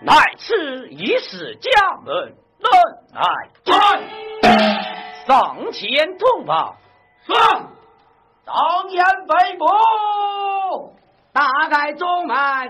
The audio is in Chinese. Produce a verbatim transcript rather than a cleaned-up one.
乃此一世家门，人来上前通报。 上，当言北部， 大概中门